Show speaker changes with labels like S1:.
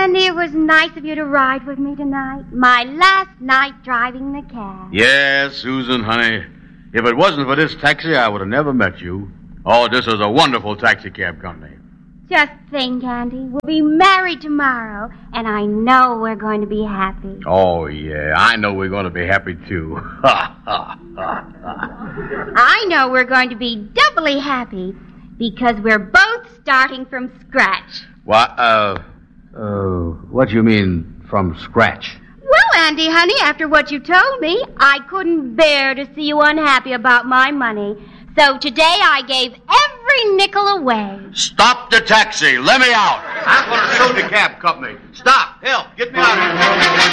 S1: Andy, it was nice of you to ride with me tonight. My last night driving the cab.
S2: Yes, Susan, honey. If it wasn't for this taxi, I would have never met you. Oh, this is a wonderful taxi cab company.
S1: Just think, Andy, we'll be married tomorrow, and I know we're going to be happy.
S2: Oh, yeah, I know we're going to be happy, too.
S1: I know we're going to be doubly happy because we're both starting from scratch.
S2: What do you mean, from scratch?
S1: Well, Andy, honey, after what you told me, I couldn't bear to see you unhappy about my money. So today I gave every nickel away.
S2: Stop the taxi. Let me out. I'm going to sue the cab company. Stop. Help. Get me out of here.